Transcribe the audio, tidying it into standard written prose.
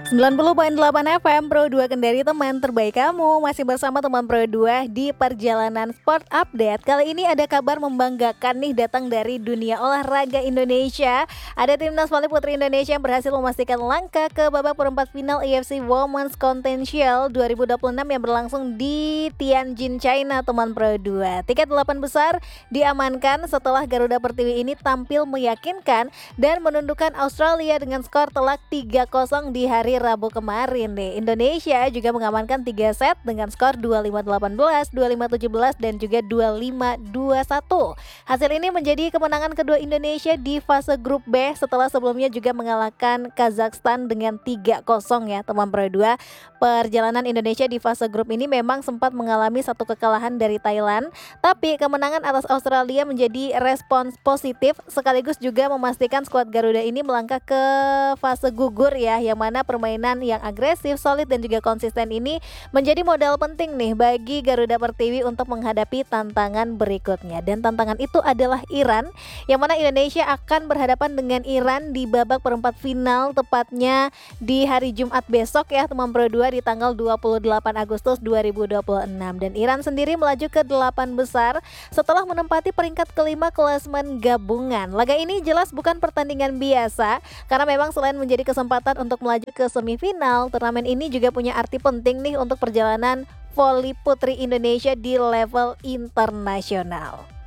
90,8 FM Pro 2 Kendari, teman terbaik kamu. Masih bersama teman Pro 2 di Perjalanan Sport Update. Kali ini ada kabar membanggakan nih datang dari dunia olahraga Indonesia. Ada timnas voli putri Indonesia yang berhasil memastikan langkah ke babak perempat final AFC Women's Continental 2026 yang berlangsung di Tianjin, China, teman Pro 2. Tiket 8 besar diamankan setelah Garuda Pertiwi ini tampil meyakinkan dan menundukkan Australia dengan skor telak 3-0 di hari Rabu kemarin nih. Indonesia juga mengamankan 3 set dengan skor 25-18, 25-17 dan juga 25-21. Hasil ini menjadi kemenangan kedua Indonesia di fase grup B setelah sebelumnya juga mengalahkan Kazakhstan dengan 3-0 ya teman Pro 2. Perjalanan Indonesia di fase grup ini memang sempat mengalami satu kekalahan dari Thailand, tapi kemenangan atas Australia menjadi respons positif sekaligus juga memastikan skuad Garuda ini melangkah ke fase gugur ya, yang mana permainan yang agresif, solid dan juga konsisten ini menjadi modal penting nih bagi Garuda Pertiwi untuk menghadapi tantangan berikutnya. Dan tantangan itu adalah Iran, yang mana Indonesia akan berhadapan dengan Iran di babak perempat final tepatnya di hari Jumat besok ya teman Pro 2 di tanggal 28 Agustus 2026. Dan Iran sendiri melaju ke 8 besar setelah menempati peringkat kelima klasemen gabungan. Laga ini jelas bukan pertandingan biasa karena memang selain menjadi kesempatan untuk melaju ke semifinal, turnamen ini juga punya arti penting nih untuk perjalanan voli putri Indonesia di level internasional.